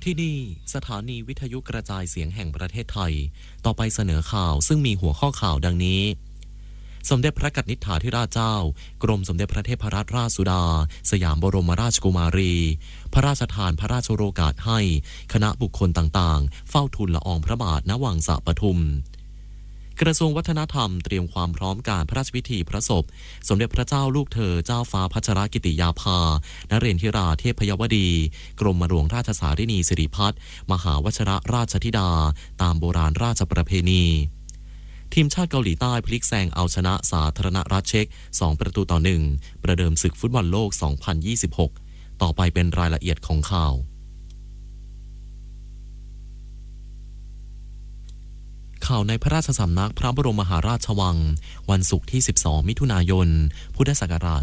ที่นี่สถานีวิทยุกระจายเสียงแห่งประเทศไทยต่อไปเสนอข่าวซึ่งมีหัวข้อข่าวดังนี้สมเด็จพระกนิษฐาธิราชเจ้ากรมสมเด็จพระเทพรัตนราชสุดาสยามบรมราชกุมารีพระราชทานพระราชโองการให้คณะบุคคลต่างๆเฝ้าทูลละอองพระบาทณวังสะปทุมกระทรวงวัฒนธรรมเตรียมความพร้อมการพระราชพิธีพระศพสมเด็จพระเจ้าลูกเธอเจ้าฟ้าพัชรกิติยาภานเรนทิราเทพยวดีกรมหลวงราชสารินีสิริพัฒน์มหาวชิรราชธิดาตามโบราณราชประเพณีทีมชาติเกาหลีใต้พลิกแซงเอาชนะสาธารณรัฐเช็ก2-1ประเดิมศึกฟุตบอลโลก 2026 ต่อไปเป็นรายละเอียดของข่าวข่าวในพระราชสำนักพระบรมมหาราชวังวันศุกร์ที่12มิถุนายนพุทธศักราช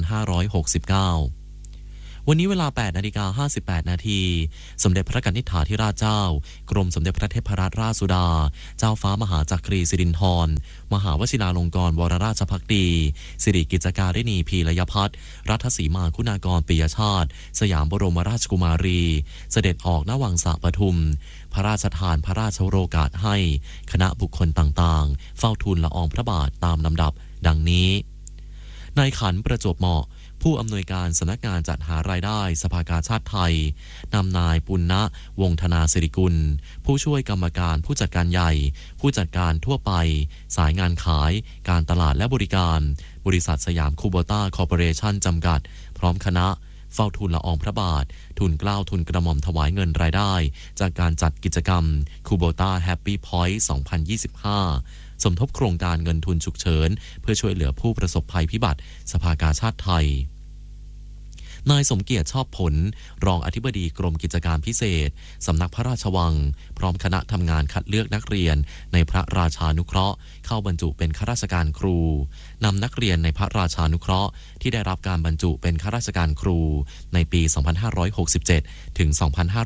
2569วันนี้เวลา 8:58 นาทีสมเด็จพระกนิษฐาธิราชเจ้ากรมสมเด็จพระเทพรัตนราชสุดาเจ้าฟ้ามหาจักรีสิรินธรมหาวชิราลงกรณ์วรราชภักดีสิริกิจการิณีพีรยพัฒน์รัฐสีมาคุณากรปิยชาติสยามบรมราชกุมารีเสด็จออกณวังสะปทุมพระราชทานพระราชโองการให้คณะบุคคลต่างๆเฝ้าทูลละอองพระบาทตามลำดับดังนี้นายขันประจวบเหมาะผู้อำนวยการสำนักงานจัดหารายได้สภากาชาติไทยนำนายปุณณวงธนาสิริกุลผู้ช่วยกรรมการผู้จัดการใหญ่ผู้จัดการทั่วไปสายงานขายการตลาดและบริการบริษัทสยามคูโบต้าคอร์ปอเรชั่นจำกัดพร้อมคณะเฝ้าทูลละอองพระบาททูลเกล้าทูลกระหม่อมถวายเงินรายได้จากการจัดกิจกรรมคูโบต้าแฮปปี้พอยต์2025สมทบโครงการเงินทุนฉุกเฉินเพื่อช่วยเหลือผู้ประสบภัยพิบัติสภากาชาติไทยนายสมเกียรติชอบผลรองอธิบดีกรมกิจการพิเศษสำนักพระราชวังพร้อมคณะทำงานคัดเลือกนักเรียนในพระราชานุเคราะห์เข้าบรรจุเป็นข้าราชการครูนำนักเรียนในพระราชานุเคราะห์ที่ได้รับการบรรจุเป็นข้าราชการครูในปี 2567 ถึง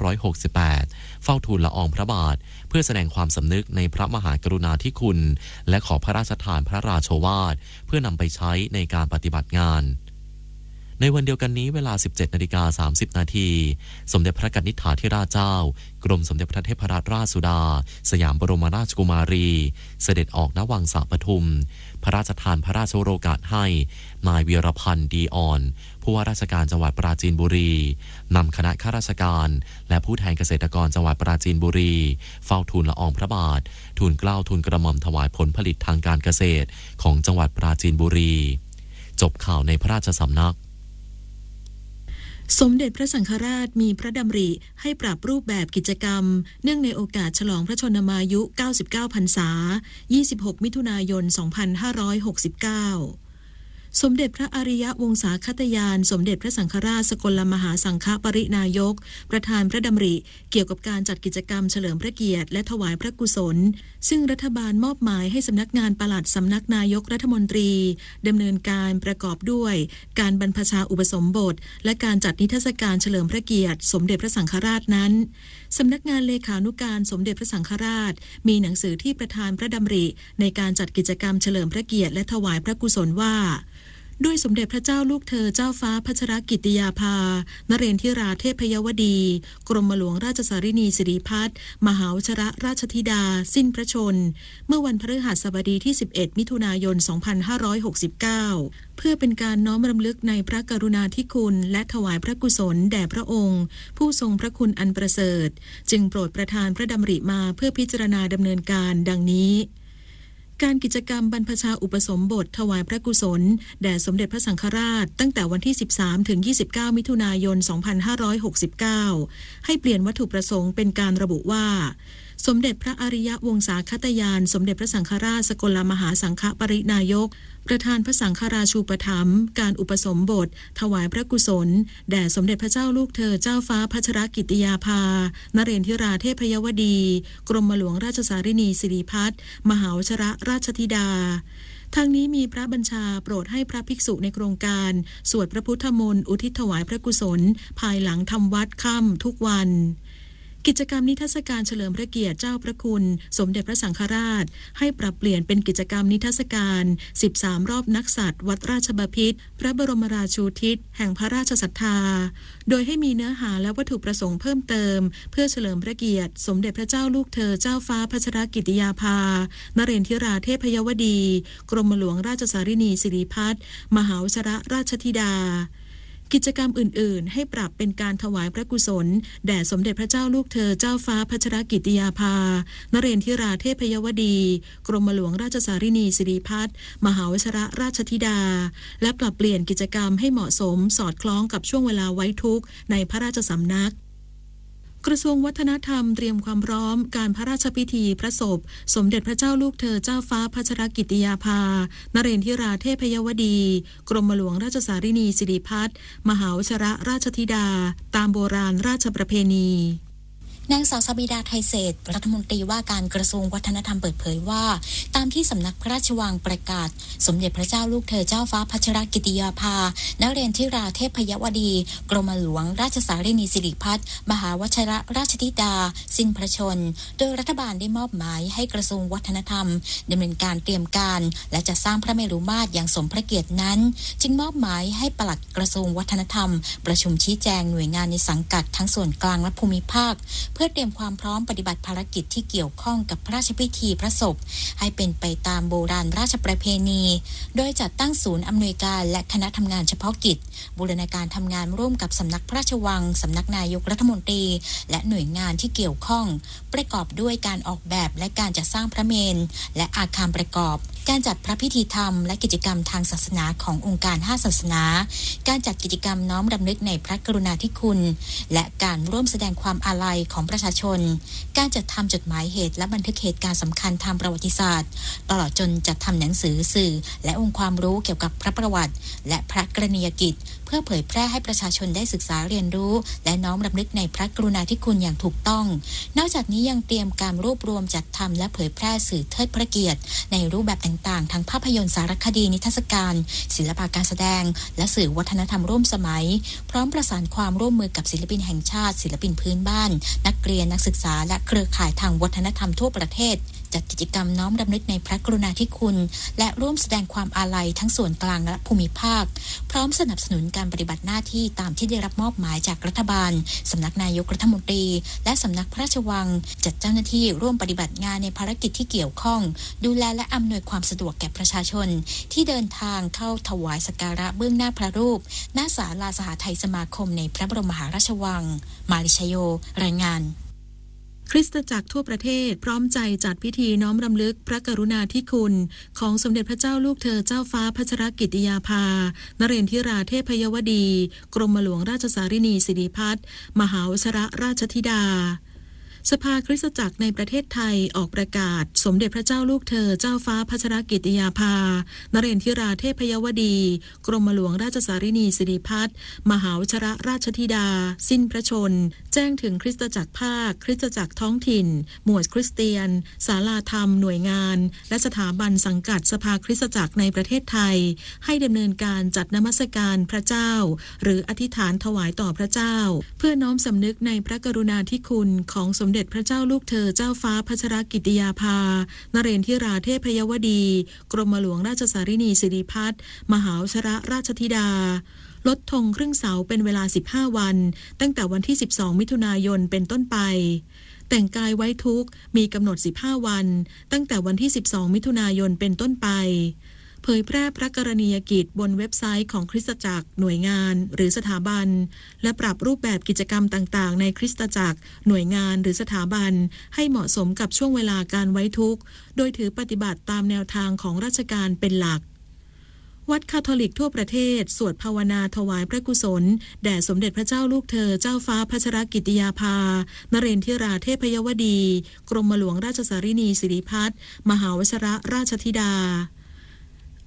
2568 เฝ้าทูลละอองพระบาทเพื่อแสดงความสำนึกในพระมหากรุณาธิคุณและขอพระราชทานพระราโชวาทเพื่อนำไปใช้ในการปฏิบัติงานในวันเดียวกันนี้เวลา 17:30 นาทีสมเด็จพระกนิษฐาธิราชเจ้ากรมสมเด็จพระเทพรัตนราชสุดาสยามบรมราชกุมารีเสด็จออกณวังสะปทุมพระราชทานพระราชโองการให้นายวีรพันธ์ดีอ่อนผู้ว่าราชการจังหวัดปราจีนบุรีนำคณะข้าราชการและผู้แทนเกษตรกรจังหวัดปราจีนบุรีเฝ้าทูลละอองพระบาททูลเกล้าทูลกระหม่อมถวายผลผลิตทางการเกษตรของจังหวัดปราจีนบุรีจบข่าวในพระราชสำนักสมเด็จพระสังฆราชมีพระดำริให้ปรับรูปแบบกิจกรรมเนื่องในโอกาสฉลองพระชนมายุ 99 พรรษา 26 มิถุนายน 2569 สมเด็จพระอริยวงศาคตยานสมเด็จพระสังฆราชสกลมหาสังฆปรินายกประธานพระดำริเกี่ยวกับการจัดกิจกรรมเฉลิมพระเกียรติและถวายพระกุศลซึ่งรัฐบาลมอบหมายให้สำนักงานปลัดสำนักนายกรัฐมนตรีดำเนินการประกอบด้วยการบรรพชาอุปสมบทและการจัดนิทรรศการเฉลิมพระเกียรติสมเด็จพระสังฆราชนั้นสำนักงานเลขานุการสมเด็จพระสังฆราชมีหนังสือที่ประธานพระดำริในการจัดกิจกรรมเฉลิมพระเกียรติและถวายพระกุศลว่าด้วยสมเด็จพระเจ้าลูกเธอเจ้าฟ้าพัชรกิติยาภานเรนทิราเทพยวดีกรมหลวงราชสารินีสิริพัฒน์มหาวชิรราชธิดาสิ้นพระชนเมื่อวันพฤหัสบดีที่11มิถุนายน 2569 เพื่อเป็นการน้อมรำลึกในพระกรุณาธิคุณและถวายพระกุศลแด่พระองค์ผู้ทรงพระคุณอันประเสริฐจึงโปรดประทานพระดำริมาเพื่อพิจารณาดำเนินการดังนี้การกิจกรรมบรรพชาอุปสมบทถวายพระกุศลแด่สมเด็จพระสังฆราชตั้งแต่วันที่13ถึง29มิถุนายน 2569ให้เปลี่ยนวัตถุประสงค์เป็นการระบุว่าสมเด็จพระอริยวงศาคตยานสมเด็จพระสังฆราชสกลมหาสังฆปรินายกประธานพระสังฆราชูปถัมภ์การอุปสมบทถวายพระกุศลแด่สมเด็จพระเจ้าลูกเธอเจ้าฟ้าพัชรกิติยาภานเรนทิราเทพยวดีกรมหลวงราชสารินีสิริพัฒน์มหาวชิรราชธิดาทางนี้มีพระบัญชาโปรดให้พระภิกษุในโครงการสวดพระพุทธมนต์อุทิศถวายพระกุศลภายหลังทำวัดค่ำทุกวันกิจกรรมนิทรรศการเฉลิมพระเกียรติเจ้าพระคุณสมเด็จพระสังฆราชให้ปรับเปลี่ยนเป็นกิจกรรมนิทรรศการ13รอบนักสัตว์วัดราชบพิตรพระบรมราชูทิศแห่งพระราชศรัทธาโดยให้มีเนื้อหาและวัตถุประสงค์เพิ่มเติมเพื่อเฉลิมพระเกียรติสมเด็จพระเจ้าลูกเธอเจ้าฟ้าพัชรกิติยาภานเรนทิราเทพยวดีกรมหลวงราชสารินีสิริพัฒน์มหาวชรราชธิดากิจกรรมอื่นๆให้ปรับเป็นการถวายพระกุศลแด่สมเด็จพระเจ้าลูกเธอเจ้าฟ้าพัชรกิติยาภานเรนทิราเทพยวดีกรมหลวงราชสารินีสิริพัฒน์มหาวชรราชธิดาและปรับเปลี่ยนกิจกรรมให้เหมาะสมสอดคล้องกับช่วงเวลาไว้ทุกข์ในพระราชสำนักกระทรวงวัฒนธรรมเตรียมความพร้อมการพระราชพิธีพระศพสมเด็จพระเจ้าลูกเธอเจ้าฟ้าพัชรกิติยาภานเรนทิราเทพยวดีกรมหลวงราชสารินีสิริพัฒน์มหาวชรราชธิดาตามโบราณราชประเพณีนางสาวสบิดาไทยเศรษฐ์รัฐมนตรีว่าการกระทรวงวัฒนธรรมเปิดเผยว่าตามที่สำนักพระราชวังประกาศสมเด็จพระเจ้าลูกเธอเจ้าฟ้าพัชรกิติยาภานเรนทิราเทพยวดีกรมหลวงราชสารินีสิริพัฒน์มหาวชรราชธิดาสิ้นพระชนโดยรัฐบาลได้มอบหมายให้กระทรวงวัฒนธรรมดำเนินการเตรียมการและจะสร้างพระเมรุมาตรอย่างสมพระเกียรตินั้นจึงมอบหมายให้ปลัดกระทรวงวัฒนธรรมประชุมชี้แจงหน่วยงานในสังกัดทั้งส่วนกลางและภูมิภาคเพื่อเตรียมความพร้อมปฏิบัติภารกิจที่เกี่ยวข้องกับพระราชพิธีพระศพให้เป็นไปตามโบราณราชประเพณีโดยจัดตั้งศูนย์อำนวยการและคณะทำงานเฉพาะกิจบูรณาการทำงานร่วมกับสำนักพระราชวังสำนักนายกรัฐมนตรีและหน่วยงานที่เกี่ยวข้องประกอบด้วยการออกแบบและการจัดสร้างพระเมรุและอาคารประกอบการจัดพระพิธีธรรมและกิจกรรมทางศาสนาขององค์การ5ศาสนาการจัดกิจกรรมน้อมรำลึกในพระกรุณาธิคุณและการร่วมแสดงความอาลัยของประชาชนการจัดทำจดหมายเหตุและบันทึกเหตุการณ์สำคัญทางประวัติศาสตร์ตลอดจนจัดทำหนังสือสื่อและองค์ความรู้เกี่ยวกับพระประวัติและพระกรณียกิจเพื่อเผยแพร่ให้ประชาชนได้ศึกษาเรียนรู้และน้อมรำลึกในพระกรุณาธิคุณอย่างถูกต้องนอกจากนี้ยังเตรียมการรวบรวมจัดทำและเผยแพร่สื่อเทิดพระเกียรติในรูปแบบต่างๆทั้งภาพยนตร์สารคดีนิทรรศการศิลปะการแสดงและสื่อวัฒนธรรมร่วมสมัยพร้อมประสานความร่วมมือกับศิลปินแห่งชาติศิลปินพื้นบ้านนักเรียนนักศึกษาและเครือข่ายทางวัฒนธรรมทั่วประเทศจัดกิจกรรมน้อมรำลึกในพระกรุณาธิคุณและร่วมแสดงความอาลัยทั้งส่วนกลางและภูมิภาคพร้อมสนับสนุนการปฏิบัติหน้าที่ตามที่ได้รับมอบหมายจากรัฐบาลสำนักนายกรัฐมนตรีและสำนักพระราชวังจัดเจ้าหน้าที่ร่วมปฏิบัติงานในภารกิจที่เกี่ยวข้องดูแลและอำนวยความสะดวกแก่ประชาชนที่เดินทางเข้าถวายสักการะเบื้องหน้าพระรูปหน้าศาลาสหทัยสมาคมในพระบรมมหาราชวังมาริชโยรายงานคริสตจักรทั่วประเทศพร้อมใจจัดพิธีน้อมรำลึกพระกรุณาธิคุณของสมเด็จพระเจ้าลูกเธอเจ้าฟ้าพัชรกิติยาภานเรนทิราเทพยวดีกรมหลวงราชสารินีสิริพัฒน์มหาวชรราชธิดาสภาคริสตจักรในประเทศไทยออกประกาศสมเด็จพระเจ้าลูกเธอเจ้าฟ้าพัชรกิติยาภานเรนทิราเทพยวดีกรมหลวงราชสารินีสิริพัฒน์มหาวชรราชธิดาสิ้นพระชนแจ้งถึงคริสตจักรภาคคริสตจักรท้องถิ่นหมู่คริสเตียนศาลาธรรมหน่วยงานและสถาบันสังกัดสภาคริสตจักรในประเทศไทยให้ดำเนินการจัดนมัสการพระเจ้าหรืออธิษฐานถวายต่อพระเจ้าเพื่อน้อมสำนึกในพระกรุณาธิคุณของสมเด็จพระเจ้าลูกเธอเจ้าฟ้าพัชรกิติยาภานเรนทิราเทพยวดีกรมหลวงราชสารินีสิริพัฒน์มหาวชรราชธิดาลดธงครึ่งเสาเป็นเวลา15วันตั้งแต่วันที่12มิถุนายนเป็นต้นไปแต่งกายไว้ทุกข์มีกำหนด15วันตั้งแต่วันที่12มิถุนายนเป็นต้นไปเผยแพร่พระกรณียกิจบนเว็บไซต์ของคริสตจักรหน่วยงานหรือสถาบันและปรับรูปแบบกิจกรรมต่างๆในคริสตจักรหน่วยงานหรือสถาบันให้เหมาะสมกับช่วงเวลาการไว้ทุกข์โดยถือปฏิบัติตามแนวทางของราชการเป็นหลักวัดคาทอลิกทั่วประเทศสวดภาวนาถวายพระกุศลแด่สมเด็จพระเจ้าลูกเธอเจ้าฟ้าพัชรกิติยาภานเรนทิราเทพยวดีกรมหลวงราชสารินีสิริพัฒน์มหาวชรราชธิดา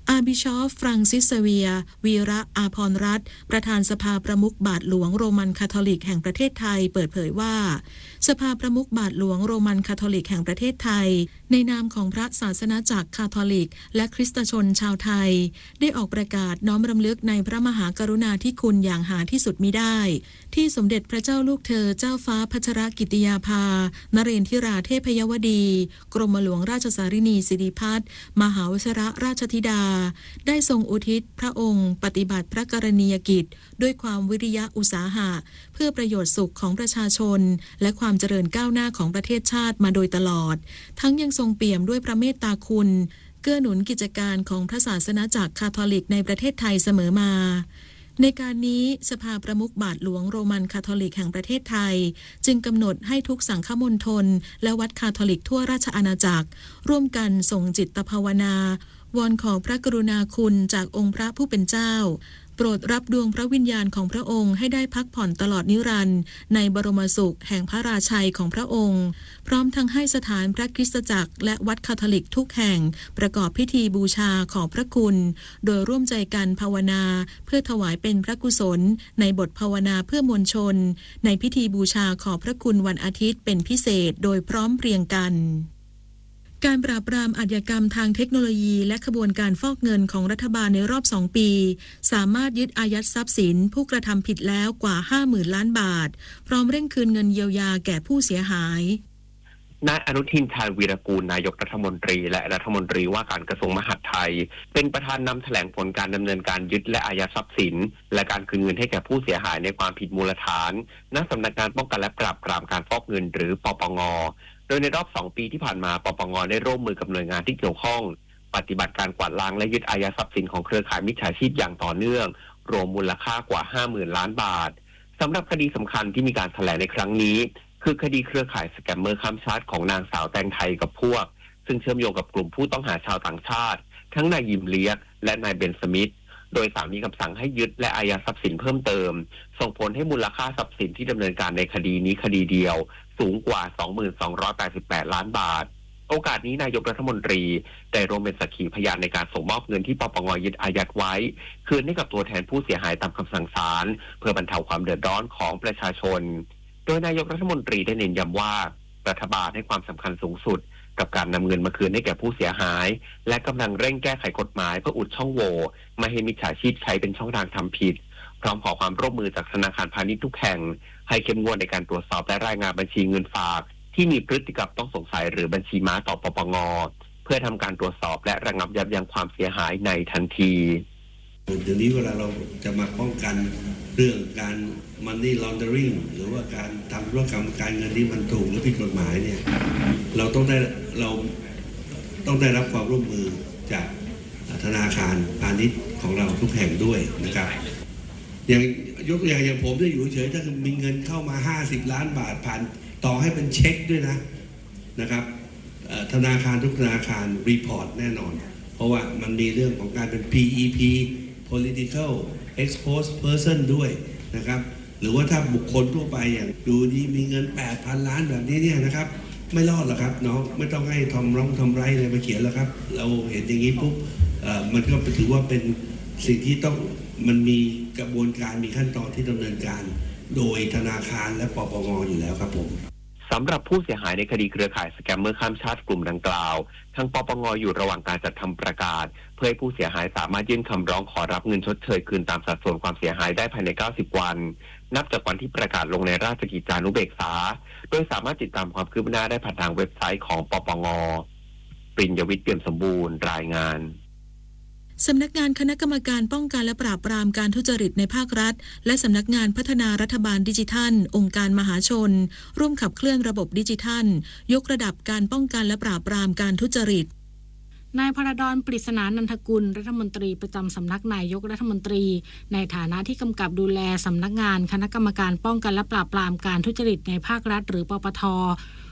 อาร์บิชอฟฟรังซิสเซเวียวีระอาภรณ์รัตน์ประธานสภาประมุขบาทหลวงโรมันคาทอลิกแห่งประเทศไทยเปิดเผยว่าสภาประมุขบาทหลวงโรมันคาทอลิกแห่งประเทศไทยในนามของพระศาสนาจักรคาทอลิกและคริสตชนชาวไทยได้ออกประกาศน้อมรำลึกในพระมหากรุณาธิคุณอย่างหาที่สุดมิได้ที่สมเด็จพระเจ้าลูกเธอเจ้าฟ้าพัชรกิติยาภานเรนทิราเทพยวดีกรมหลวงราชสารินีสิริพัฒน์มหาวชิรราชธิดาได้ทรงอุทิศพระองค์ปฏิบัติพระกรณียกิจด้วยความวิริยะอุตสาหะเพื่อประโยชน์สุขของประชาชนและความเจริญก้าวหน้าของประเทศชาติมาโดยตลอดทั้งยังทรงเปี่ยมด้วยพระเมตตาคุณเกื้อหนุนกิจการของพระศาสนาจักรคาทอลิกในประเทศไทยเสมอมาในการนี้สภาประมุขบาทหลวงโรมันคาทอลิกแห่งประเทศไทยจึงกำหนดให้ทุกสังฆมณฑลและวัดคาทอลิกทั่วราชอาณาจักรร่วมกันส่งจิตภาวนาวอนขอพระกรุณาคุณจากองค์พระผู้เป็นเจ้าโปรดรับดวงพระวิญญาณของพระองค์ให้ได้พักผ่อนตลอดนิรันดร์ในบรมสุขแห่งพระราชัยของพระองค์พร้อมทั้งให้สถานพระคริสตจักรและวัดคาทอลิกทุกแห่งประกอบพิธีบูชาขอบพระคุณโดยร่วมใจกันภาวนาเพื่อถวายเป็นพระกุศลในบทภาวนาเพื่อมวลชนในพิธีบูชาขอบพระคุณวันอาทิตย์เป็นพิเศษโดยพร้อมเพรียงกันการปราบปรามอาชญากรรมทางเทคโนโลยีและขบวนการฟอกเงินของรัฐบาลในรอบ2 ปีสามารถยึดอายัดทรัพย์สินผู้กระทำผิดแล้วกว่า 50,000 ล้านบาทพร้อมเร่งคืนเงินเยียวยาแก่ผู้เสียหายนายอนุทินชาญวีรกูลนายกรัฐมนตรีและรัฐมนตรีว่าการกระทรวงมหาดไทยเป็นประธานนำแถลงผลการดำเนินการยึดและอายัดทรัพย์สินและการคืนเงินให้แก่ผู้เสียหายในความผิดมูลฐานณสำนักงานป้องกันและปราบปรามการฟอกเงินหรือปปง.โดยในรอบ2 ปีที่ผ่านมาปปง.ได้ร่วมมือกับหน่วยงานที่เกี่ยวข้องปฏิบัติการกวาดล้างและยึดอายัดทรัพย์สินของเครือข่ายมิจฉาชีพอย่างต่อเนื่องรวมมูลค่ากว่า 50,000 ล้านบาทสำหรับคดีสำคัญที่มีการแถลงในครั้งนี้คือคดีเครือข่ายสแกมเมอร์ข้ามชาติของนางสาวแตงไทยกับพวกซึ่งเชื่อมโยงกับกลุ่มผู้ต้องหาชาวต่างชาติทั้งนายยิมเลียกและนายเบนสมิธโดยศาลมีคำสั่งให้ยึดและอายัดทรัพย์สินเพิ่มเติมส่งผลให้มูลค่าทรัพย์สินที่ดำเนินการในคดีนี้คดีเดียวสูงกว่า 22,288 ล้านบาทโอกาสนี้นายกรัฐมนตรีได้ร่วมเป็นสักขีพยานในการส่งมอบเงินที่ปปง.ยึดอายัดไว้คืนให้กับตัวแทนผู้เสียหายตามคำสั่งศาลเพื่อบรรเทาความเดือดร้อนของประชาชนโดยนายกรัฐมนตรีได้เน้นย้ำว่ารัฐบาลให้ความสำคัญสูงสุดกับการนำเงินมาคืนให้แก่ผู้เสียหายและกำลังเร่งแก้ไขกฎหมายเพื่ออุดช่องโหว่ไม่ให้มิจฉาชีพใช้เป็นช่องทางทำผิดพร้อมขอความร่วมมือจากธนาคารพาณิชย์ทุกแห่งให้เข้มงวดในการตรวจสอบและรายงานบัญชีเงินฝากที่มีพฤติกรรมต้องสงสัยหรือบัญชีม้าต่อปปง.เพื่อทำการตรวจสอบและระงับยับยั้งความเสียหายในทันทีเดี๋ยวนี้เวลาเราจะมาป้องกันเรื่องการ money laundering หรือว่าการทำธุรกรรมการเงินที่มันถูกหรือผิดกฎหมายเนี่ยเราต้องได้รับความร่วมมือจากธนาคารพาณิชย์ของเราทุกแห่งด้วยนะครับอย่างยกตัวอย่างผมได้อยู่เฉยถ้ามีเงินเข้ามา50 ล้านบาทผ่านต่อให้เป็นเช็คด้วยนะครับธนาคารทุกธนาคารรีพอร์ตแน่นอนเพราะว่ามันมีเรื่องของการเป็น PEP political exposed person ด้วยนะครับหรือว่าถ้าบุคคลทั่วไปอย่างดูดีมีเงิน 8,000 ล้านแบบนี้เนี่ยนะครับไม่รอดหรอกครับน้องไม่ต้องให้ทำไรอะไรมาเขียนแล้วครับเราเห็นอย่างนี้ปุ๊บมันก็ถือว่าเป็นสิ่งที่ต้องมันมีกระบวนการมีขั้นตอนที่ดำเนินการโดยธนาคารและปปง.อยู่แล้วครับผมสำหรับผู้เสียหายในคดีเครือข่ายสแกมเมอร์ข้ามชาติกลุ่มดังกล่าวทางปปง.อยู่ระหว่างการจัดทำประกาศเพื่อให้ผู้เสียหายสามารถยื่นคำร้องขอรับเงินชดเชยคืนตามสัดส่วนความเสียหายได้ภายใน90 วันนับจากวันที่ประกาศลงในราชกิจจานุเบกษาโดยสามารถติดตามความคืบหน้าได้ผ่านทางเว็บไซต์ของปปง.ปริญญวิทย์เปี่ยมสมบูรณ์รายงานสำนักงานคณะกรรมการป้องกันและปราบปรามการทุจริตในภาครัฐและสำนักงานพัฒนารัฐบาลดิจิทัลองค์การมหาชนร่วมขับเคลื่อนระบบดิจิทัลยกระดับการป้องกันและปราบปรามการทุจริตนายพระดอนปริศนานันทกุลรัฐมนตรีประจำสำนักนายกรัฐมนตรีในฐานะที่กำกับดูแลสำนักงานคณะกรรมการป้องกันและปราบปรามการทุจริตในภาครัฐหรือปปท.ร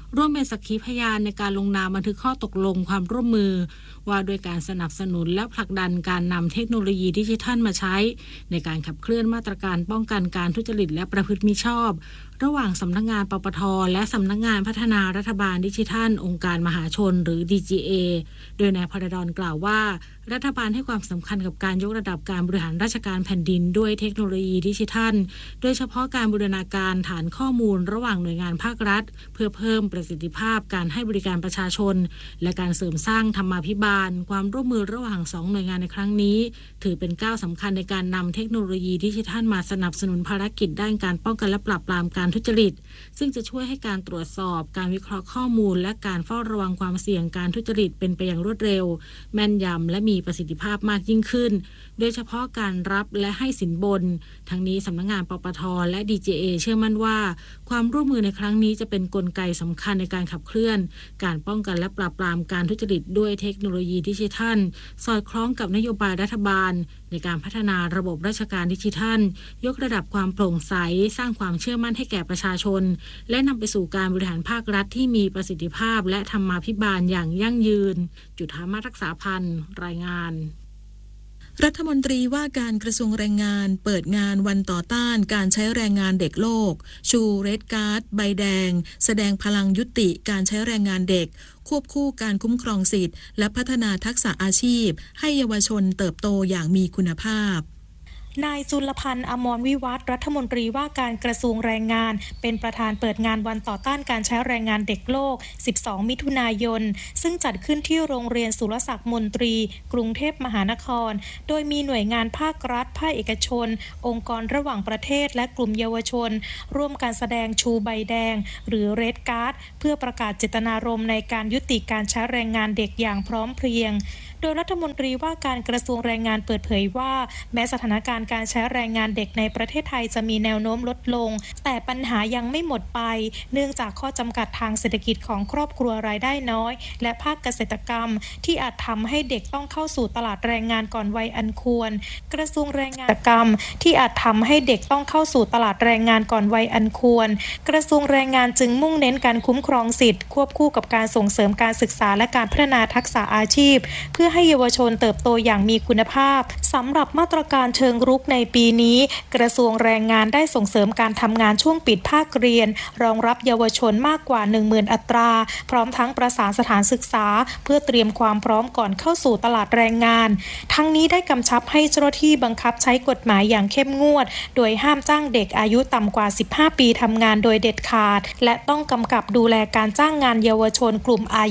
ร่วมเป็นสักขีพยานในการลงนามบันทึกข้อตกลงความร่วมมือว่าโดยการสนับสนุนและผลักดันการนำเทคโนโลยีดิจิทัลมาใช้ในการขับเคลื่อนมาตรการป้องกันการทุจริตและประพฤติมิชอบระหว่างสำนักงานปปท.และสำนักงานพัฒนารัฐบาลดิจิทัลองค์การมหาชนหรือ DGA โดยนายพรดลกล่าวว่ารัฐบาลให้ความสำคัญกับการยกระดับการบริหารราชการแผ่นดินด้วยเทคโนโลยีดิจิทัลโดยเฉพาะการบูรณาการฐานข้อมูลระหว่างหน่วยงานภาครัฐเพื่อเพิ่มประสิทธิภาพการให้บริการประชาชนและการเสริมสร้างธรรมาภิบาลความร่วมมือระหว่าง2หน่วยงานในครั้งนี้ถือเป็นก้าวสำคัญในการนำเทคโนโลยีดิจิทัลมาสนับสนุนภารกิจด้านการป้องกันและปราบปรามการทุจริตซึ่งจะช่วยให้การตรวจสอบการวิเคราะห์ข้อมูลและการเฝ้าระวังความเสี่ยงการทุจริตเป็นไปอย่างรวดเร็วแม่นยำและมีประสิทธิภาพมากยิ่งขึ้นโดยเฉพาะการรับและให้สินบนทั้งนี้สำนักงานปปท.และ DGA เชื่อมั่นว่าความร่วมมือในครั้งนี้จะเป็นกลไกสำคัญในการขับเคลื่อนการป้องกันและปราบปรามการทุจริตด้วยเทคโนโลยีดิจิทัลสอดคล้องกับนโยบายรัฐบาลในการพัฒนาระบบราชการดิจิทัลยกระดับความโปร่งใสสร้างความเชื่อมั่นให้แก่ประชาชนและนำไปสู่การบริหารภาครัฐที่มีประสิทธิภาพและธรรมาภิบาลอย่างยั่งยืนจุฑามาศรักษาพันธ์รายงานรัฐมนตรีว่าการกระทรวงแรงงานเปิดงานวันต่อต้านการใช้แรงงานเด็กโลกชูเรดการ์ดใบแดงแสดงพลังยุติการใช้แรงงานเด็กควบคู่การคุ้มครองสิทธิและพัฒนาทักษะอาชีพให้เยาวชนเติบโตอย่างมีคุณภาพนายจุลพันธ์ อมรวิวัฒน์รัฐมนตรีว่าการกระทรวงแรงงานเป็นประธานเปิดงานวันต่อต้านการใช้แรงงานเด็กโลก 12 มิถุนายน ซึ่งจัดขึ้นที่โรงเรียนสุรศักดิ์มนตรีกรุงเทพมหานครโดยมีหน่วยงานภาครัฐภาคเอกชนองค์กรระหว่างประเทศและกลุ่มเยาวชนร่วมการแสดงชูใบแดงหรือเรดการ์ดเพื่อประกาศเจตนารมณ์ในการยุติการใช้แรงงานเด็กอย่างพร้อมเพรียงโดยรัฐมนตรีว่าการกระทรวงแรงงานเปิดเผยว่าแม้สถานการณ์การใช้แรงงานเด็กในประเทศไทยจะมีแนวโน้มลดลงแต่ปัญหายังไม่หมดไปเนื่องจากข้อจำกัดทางเศรษฐกิจของครอบครัวรายได้น้อยและภาคเกษตรกรรมที่อาจทำให้เด็กต้องเข้าสู่ตลาดแรงงานก่อนวัยอันควรกระทรวงแรงงานกรรมที่อาจทำให้เด็กต้องเข้าสู่ตลาดแรงงานก่อนวัยอันควรกระทรวงแรงงานจึงมุ่งเน้นการคุ้มครองสิทธิ์ควบคู่กับการส่งเสริมการศึกษาและการพัฒนาทักษะอาชีพเพื่อให้เยาวชนเติบโตอย่างมีคุณภาพสำหรับมาตรการเชิงรุกในปีนี้กระทรวงแรงงานได้ส่งเสริมการทำงานช่วงปิดภาคเรียนรองรับเยาวชนมากกว่า 10,000 อัตราพร้อมทั้งประสานสถานศึกษาเพื่อเตรียมความพร้อมก่อนเข้าสู่ตลาดแรงงานทั้งนี้ได้กำชับให้เจ้าหน้าที่บังคับใช้กฎหมายอย่างเข้มงวดโดยห้ามจ้างเด็กอายุต่ำกว่า15 ปีทำงานโดยเด็ดขาดและต้องกำกับดูแลการจ้างงานเยาวชนกลุ่มอายุ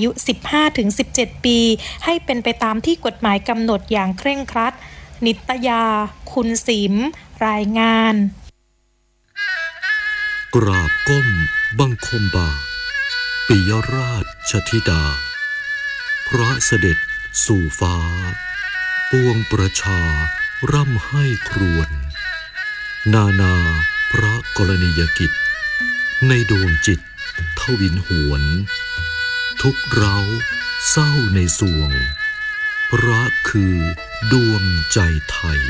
15-17 ปีให้เป็นไปตามที่กฎหมายกำหนดอย่างเคร่งครัดนิตยาคุณศิมรายงานกราบก้มบังคมบาทปิยราชธิดาพระเสด็จสู่ฟ้าปวงประชาร่ำให้ครวญนาพระกรณียกิจในดวงจิตทวินหวนทุกเร้าเศร้าในสวงพระคือดวงใจไทย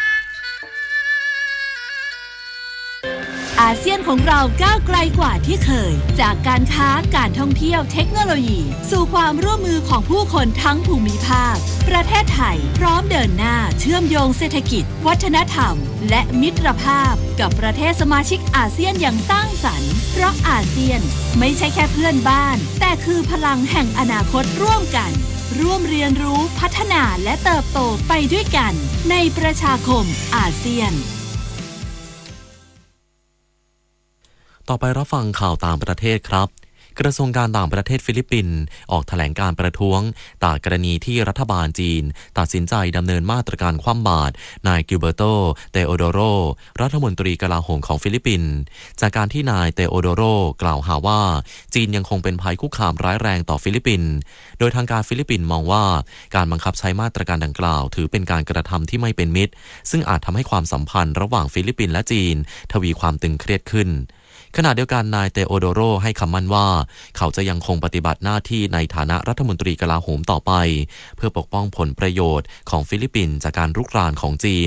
อาเซียนของเราก้าวไกลกว่าที่เคยจากการค้าการท่องเที่ยวเทคโนโลยีสู่ความร่วมมือของผู้คนทั้งภูมิภาคประเทศไทยพร้อมเดินหน้าเชื่อมโยงเศรษฐกิจวัฒนธรรมและมิตรภาพกับประเทศสมาชิกอาเซียนอย่างสร้างสรรค์เพราะอาเซียนไม่ใช่แค่เพื่อนบ้านแต่คือพลังแห่งอนาคตร่วมกันร่วมเรียนรู้พัฒนาและเติบโตไปด้วยกันในประชาคมอาเซียนต่อไปรับฟังข่าวต่างประเทศครับกระทรวงการต่างประเทศฟิลิปปินส์ออกแถลงการประท้วงต่อกรณีที่รัฐบาลจีนตัดสินใจดำเนินมาตรการคว่ำบาตรนายกิลเบอร์โตเตโอโดโรรัฐมนตรีกลาโหมของฟิลิปปินส์จากการที่นายเตโอโดโรกล่าวหาว่าจีนยังคงเป็นภัยคุกคามร้ายแรงต่อฟิลิปปินส์โดยทางการฟิลิปปินส์มองว่าการบังคับใช้มาตรการดังกล่าวถือเป็นการกระทำที่ไม่เป็นมิตรซึ่งอาจทำให้ความสัมพันธ์ระหว่างฟิลิปปินส์และจีนทวีความตึงเครียดขึ้นขณะเดียวกันนายเตโอโดโรให้คำมั่นว่าเขาจะยังคงปฏิบัติหน้าที่ในฐานะรัฐมนตรีกลาโหมต่อไปเพื่อปกป้องผลประโยชน์ของฟิลิปปินส์จากการรุกรานของจีน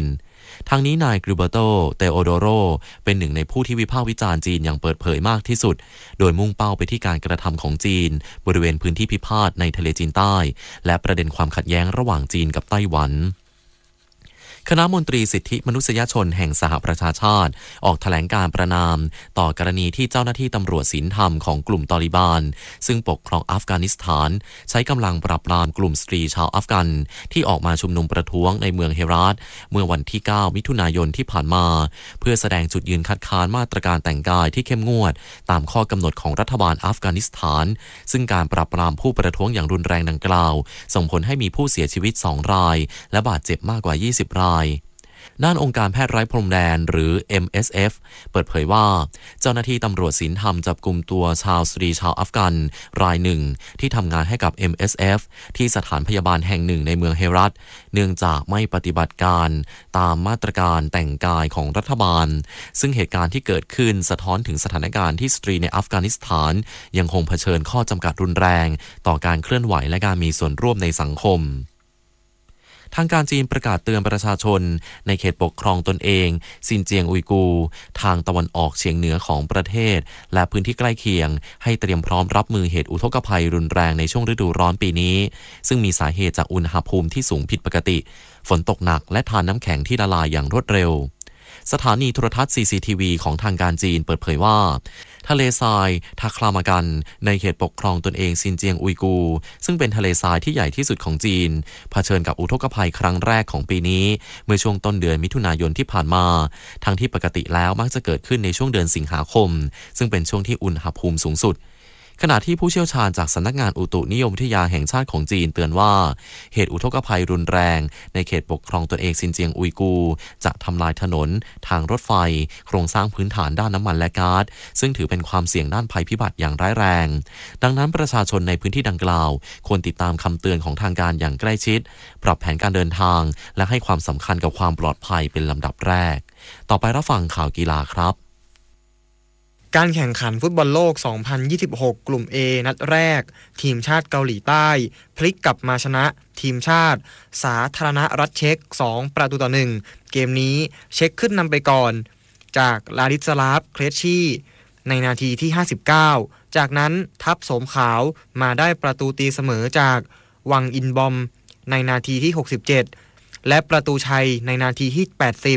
ทางนี้นายกริเบโต เตโอโดโรเป็นหนึ่งในผู้ที่วิพากษ์วิจารณ์จีนอย่างเปิดเผยมากที่สุดโดยมุ่งเป้าไปที่การกระทำของจีนบริเวณพื้นที่พิพาทในทะเลจีนใต้และประเด็นความขัดแย้งระหว่างจีนกับไต้หวันคณะมนตรีสิทธิมนุษยชนแห่งสหประชาชาติออกแถลงการประณามต่อกรณีที่เจ้าหน้าที่ตำรวจศีลธรรมของกลุ่มตอลิบานซึ่งปกครองอัฟกานิสถานใช้กำลังปราบปรามกลุ่มสตรีชาวอัฟกันที่ออกมาชุมนุมประท้วงในเมืองเฮราตเมื่อวันที่ 9 มิถุนายนที่ผ่านมาเพื่อแสดงจุดยืนคัดค้านมาตรการแต่งกายที่เข้มงวดตามข้อกำหนดของรัฐบาลอัฟกานิสถานซึ่งการปราบปรามผู้ประท้วงอย่างรุนแรงดังกล่าวส่งผลให้มีผู้เสียชีวิต2 รายและบาดเจ็บมากกว่า20 รายด้านองค์การแพทย์ไร้พรมแดนหรือ MSF เปิดเผยว่าเจ้าหน้าที่ตำรวจศีลธรรมจับกุมตัวชาวสตรีชาวอัฟกันรายหนึ่งที่ทำงานให้กับ MSF ที่สถานพยาบาลแห่งหนึ่งในเมืองเฮรัตเนื่องจากไม่ปฏิบัติการตามมาตรการแต่งกายของรัฐบาลซึ่งเหตุการณ์ที่เกิดขึ้นสะท้อนถึงสถานการณ์ที่สตรีในอัฟกานิสถานยังคงเผชิญข้อจำกัดรุนแรงต่อการเคลื่อนไหวและการมีส่วนร่วมในสังคมทางการจีนประกาศเตือนประชาชนในเขตปกครองตนเองซินเจียงอุยกูร์ทางตะวันออกเฉียงเหนือของประเทศและพื้นที่ใกล้เคียงให้เตรียมพร้อมรับมือเหตุอุทกภัยรุนแรงในช่วงฤดูร้อนปีนี้ซึ่งมีสาเหตุจากอุณหภูมิที่สูงผิดปกติฝนตกหนักและทานน้ำแข็งที่ละลายอย่างรวดเร็วสถานีโทรทัศน์ CCTV ของทางการจีนเปิดเผยว่าทะเลทรายทาคลามากันในเขตปกครองตนเองซินเจียงอุยกูร์ซึ่งเป็นทะเลทรายที่ใหญ่ที่สุดของจีนเผชิญกับอุทกภัยครั้งแรกของปีนี้เมื่อช่วงต้นเดือนมิถุนายนที่ผ่านมาทั้งที่ปกติแล้วมักจะเกิดขึ้นในช่วงเดือนสิงหาคมซึ่งเป็นช่วงที่อุณหภูมิสูงสุดขณะที่ผู้เชี่ยวชาญจากสำนักงานอุตุนิยมวิทยาแห่งชาติของจีนเตือนว่าเหตุอุทกภัยรุนแรงในเขตปกครองตนเองซินเจียงอุยกูร์จะทำลายถนนทางรถไฟโครงสร้างพื้นฐานด้านน้ำมันและก๊าซซึ่งถือเป็นความเสี่ยงด้านภัยพิบัติอย่างร้ายแรงดังนั้นประชาชนในพื้นที่ดังกล่าวควรติดตามคำเตือนของทางการอย่างใกล้ชิดปรับแผนการเดินทางและให้ความสำคัญกับความปลอดภัยเป็นลำดับแรกต่อไปรับฟังข่าวกีฬาครับการแข่งขันฟุตบอลโลก 2026 กลุ่ม A นัดแรกทีมชาติเกาหลีใต้พลิกกลับมาชนะทีมชาติสาธารณรัฐเช็ก2-1เกมนี้เช็กขึ้นนำไปก่อนจากลาดิสลาฟเครชชี่ในนาทีที่59จากนั้นทัพโสมขาวมาได้ประตูตีเสมอจากวังอินบอมในนาทีที่67และประตูชัยในนาทีที่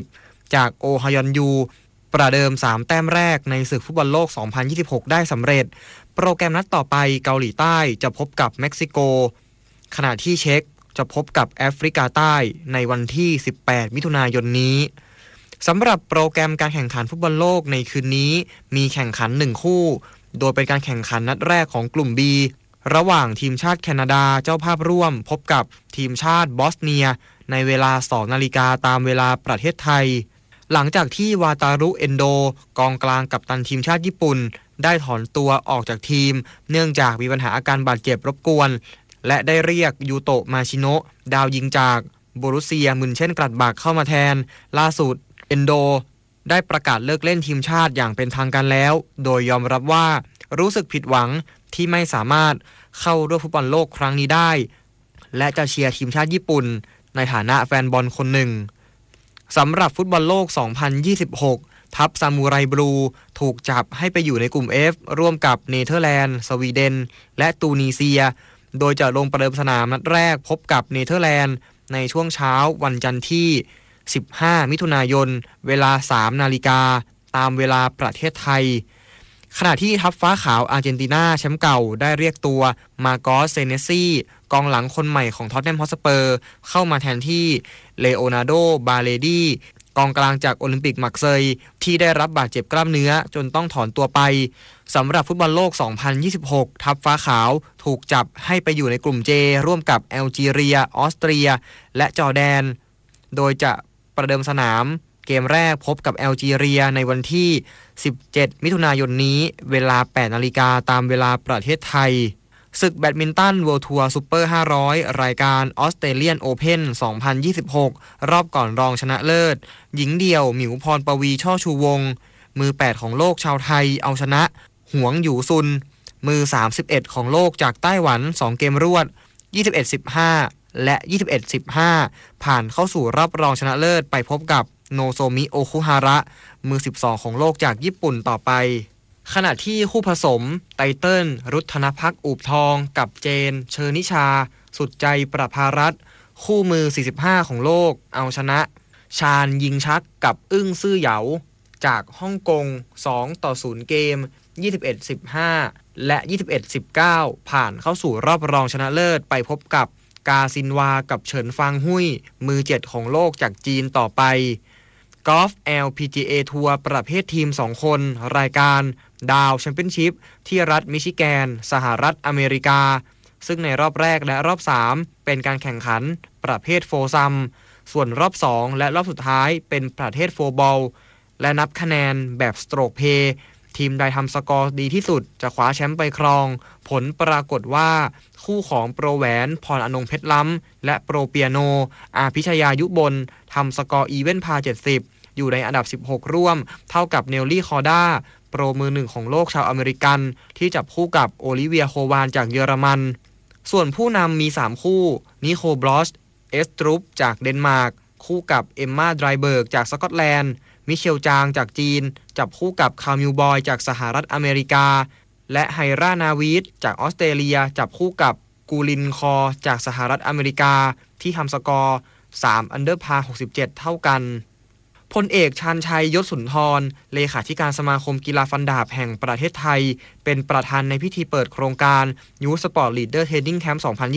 80จากโอฮยอนยูประเดิม3แต้มแรกในศึกฟุตบอลโลก 2026 ได้สำเร็จโปรแกรมนัดต่อไปเกาหลีใต้จะพบกับเม็กซิโกขณะที่เช็กจะพบกับแอฟริกาใต้ในวันที่18มิถุนายนนี้สำหรับโปรแกรมการแข่งขันฟุตบอลโลกในคืนนี้มีแข่งขัน1คู่โดยเป็นการแข่งขันนัดแรกของกลุ่ม B ระหว่างทีมชาติแคนาดาเจ้าภาพร่วมพบกับทีมชาติบอสเนียในเวลา 2 นาฬิกาตามเวลาประเทศไทยหลังจากที่วาตารุเอนโดกองกลางกัปตันทีมชาติญี่ปุ่นได้ถอนตัวออกจากทีมเนื่องจากมีปัญหาอาการบาดเจ็บรบกวนและได้เรียกยูโตะมาชิโนะดาวยิงจากโบรุสเซียมุนเช่นกลัดบักเข้ามาแทนล่าสุดเอนโดได้ประกาศเลิกเล่นทีมชาติอย่างเป็นทางการแล้วโดยยอมรับว่ารู้สึกผิดหวังที่ไม่สามารถเข้าร่วมฟุตบอลโลกครั้งนี้ได้และจะเชียร์ทีมชาติญี่ปุ่นในฐานะแฟนบอลคนหนึ่งสำหรับฟุตบอลโลก 2026 ทัพซามูไรบลูถูกจับให้ไปอยู่ในกลุ่ม F ร่วมกับเนเธอร์แลนด์สวีเดนและตูนีเซียโดยจะลงประเดิมสนามนัดแรกพบกับเนเธอร์แลนด์ในช่วงเช้าวันจันทร์ที่15มิถุนายนเวลา 3 นาฬิกาตามเวลาประเทศไทยขณะที่ทัพฟ้าขาวอาร์เจนตินาแชมป์เก่าได้เรียกตัวมาโกสเซเนซี่กองหลังคนใหม่ของท็อตแนมฮอตสเปอร์เข้ามาแทนที่เลโอนาร์โดบาเลดีกองกลางจากโอลิมปิกมักเซยที่ได้รับบาดเจ็บกล้ามเนื้อจนต้องถอนตัวไปสำหรับฟุตบอลโลก 2026 ทัพฟ้าขาวถูกจับให้ไปอยู่ในกลุ่ม J ร่วมกับแอลจีเรียออสเตรียและจอร์แดนโดยจะประเดิมสนามเกมแรกพบกับแอลจีเรียในวันที่17มิถุนายนนี้เวลา 8 นาฬิกาตามเวลาประเทศไทยศึกแบดมินตัน World Tour Super 500 รายการ Australian Open 2026 รอบก่อนรองชนะเลิศหญิงเดี่ยวหมิวพรปวีช่อชูวงศ์มือ8ของโลกชาวไทยเอาชนะหวงหยูซุนมือ31ของโลกจากไต้หวัน2เกมรวด 21-15 และ 21-15 ผ่านเข้าสู่รอบรองชนะเลิศไปพบกับโนโซมิโอคุฮาระมือ12ของโลกจากญี่ปุ่นต่อไปขณะที่คู่ผสมไตเติ้ลรุทธนภักอูบทองกับเจนเชอนิชาสุดใจประภารัตน์คู่มือ45ของโลกเอาชนะชาญยิงชักกับอึ้งซื่อเหยาจากฮ่องกง2-0เกม 21-15 และ 21-19 ผ่านเข้าสู่รอบรองชนะเลิศไปพบกับกาซินวากับเฉินฟางหุ้ยมือ7ของโลกจากจีนต่อไปกอล์ฟ LPGA ทัวร์ประเภททีม2คนรายการดาวแชมเปี้ยนชิพที่รัฐมิชิแกนสหรัฐอเมริกาซึ่งในรอบแรกและรอบ3เป็นการแข่งขันประเภทโฟร์ซัมส่วนรอบ2และรอบสุดท้ายเป็นประเภทโฟร์บอลและนับคะแนนแบบสโตรกเพย์ทีมใดทำสกอร์ดีที่สุดจะคว้าแชมป์ไปครองผลปรากฏว่าคู่ของโปรแหวนพรอนงเพชรล้ำและโปรเปียโนอาพิชยายุบลทำสกอร์อีเวนต์พา70อยู่ในอันดับ16ร่วมเท่ากับเนลลี่คอร์ด้าโปรมือ1ของโลกชาวอเมริกันที่จับคู่กับโอลิเวียโควานจากเยอรมันส่วนผู้นำมี3คู่นิโคบลอชเอสตรูปจากเดนมาร์กคู่กับเอมมาไดรเบิร์กจากสกอตแลนด์มิเชลจางจากจีนจับคู่กับคามิลบอยจากสหรัฐอเมริกาและไฮรานาวีดจากออสเตรเลียจับคู่กับกูลินคอจากสหรัฐอเมริกาที่ทำสกอร์3อันเดอร์พา67เท่ากันพลเอกชาญชัยยศสุนทรเลขาธิการสมาคมกีฬาฟันดาบแห่งประเทศไทยเป็นประธานในพิธีเปิดโครงการ Youth Sport Leader Training Camp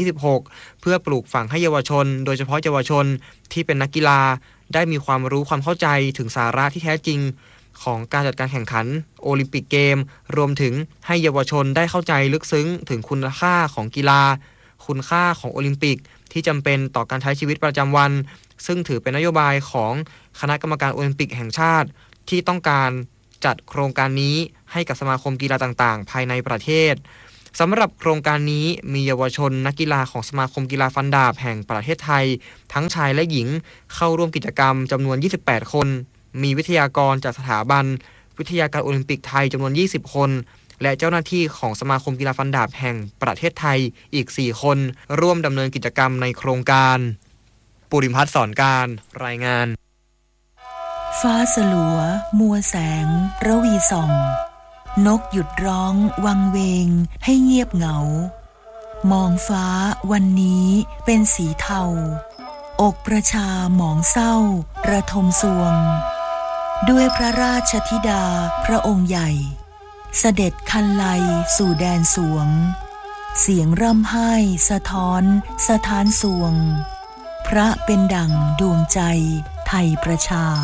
2026 เพื่อปลูกฝังให้เยาวชนโดยเฉพาะเยาวชนที่เป็นนักกีฬาได้มีความรู้ความเข้าใจถึงสาระที่แท้จริงของการจัดการแข่งขันโอลิมปิกเกมรวมถึงให้เยาวชนได้เข้าใจลึกซึ้งถึงคุณค่าของกีฬาคุณค่าของโอลิมปิกที่จำเป็นต่อการใช้ชีวิตประจำวันซึ่งถือเป็นนโยบายของคณะกรรมการโอลิมปิกแห่งชาติที่ต้องการจัดโครงการนี้ให้กับสมาคมกีฬาต่างๆภายในประเทศสำหรับโครงการนี้มีเยาวชนนักกีฬาของสมาคมกีฬาฟันดาบแห่งประเทศไทยทั้งชายและหญิงเข้าร่วมกิจกรรมจำนวน28คนมีวิทยากรจากสถาบันวิทยาการโอลิมปิกไทยจำนวน20คนและเจ้าหน้าที่ของสมาคมกีฬาฟันดาบแห่งประเทศไทยอีก4คนร่วมดำเนินกิจกรรมในโครงการปุริมพัฒน์สอนการรายงานฟ้าสลัวมัวแสงระวีส่องนกหยุดร้องวังเวงให้เงียบเหงามองฟ้าวันนี้เป็นสีเทาอกประชาหมองเศร้าระทมสวงด้วยพระราชธิดาพระองค์ใหญ่เสด็จคันไลสู่แดนสวงเสียงร่ำไห้สะท้อนสถานสวงพระเป็นดั่งดวงใจไทยประชา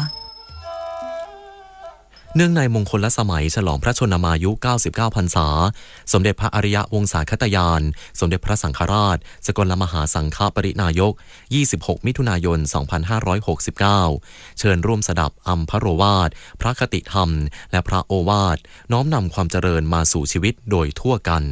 เนื่องในมงคลสมัยฉลองพระชนมายุ99พรรษาสมเด็จพระอริยวงศาคตยานสมเด็จพระสังฆราชสกลมหาสังฆปรินายก26มิถุนายน2569เชิญร่วมสดับอัมพโรวาทพระคติธรรมและพระโอวาทน้อมนำความเจริญมาสู่ชีวิตโดยทั่วกัน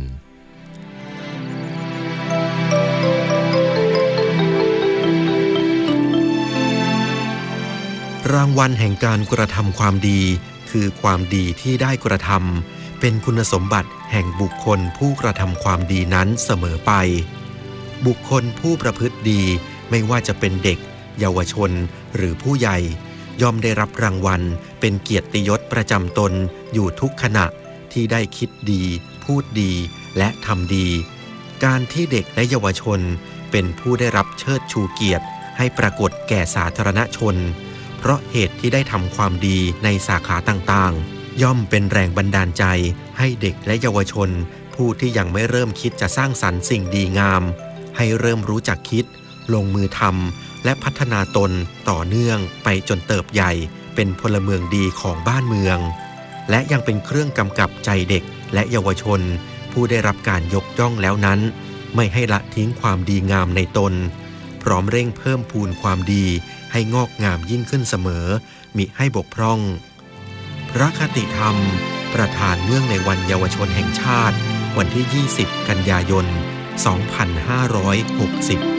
รางวัลแห่งการกระทำความดีคือความดีที่ได้กระทำเป็นคุณสมบัติแห่งบุคคลผู้กระทำความดีนั้นเสมอไปบุคคลผู้ประพฤติดีไม่ว่าจะเป็นเด็กเยาวชนหรือผู้ใหญ่ย่อมได้รับรางวัลเป็นเกียรติยศประจำตนอยู่ทุกขณะที่ได้คิดดีพูดดีและทำดีการที่เด็กและเยาวชนเป็นผู้ได้รับเชิดชูเกียรติให้ปรากฏแก่สาธารณชนเพราะเหตุที่ได้ทำความดีในสาขาต่างๆย่อมเป็นแรงบันดาลใจให้เด็กและเยาวชนผู้ที่ยังไม่เริ่มคิดจะสร้างสรรค์สิ่งดีงามให้เริ่มรู้จักคิดลงมือทำและพัฒนาตนต่อเนื่องไปจนเติบใหญ่เป็นพลเมืองดีของบ้านเมืองและยังเป็นเครื่องกำกับใจเด็กและเยาวชนผู้ได้รับการยกย่องแล้วนั้นไม่ให้ละทิ้งความดีงามในตนพร้อมเร่งเพิ่มพูนความดีให้งอกงามยิ่งขึ้นเสมอมิให้บกพร่องพระคติธรรมประธานเนื่องในวันเยาวชนแห่งชาติวันที่20กันยายน2560